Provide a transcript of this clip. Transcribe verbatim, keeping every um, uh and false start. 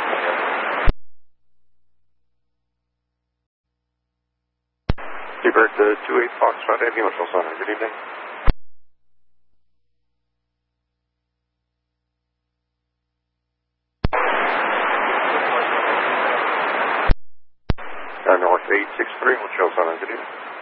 Seabird uh, two eight Foxtrot Ambulance Center. Good evening. Uh, North eight six three, Wind Chill Center. Good evening.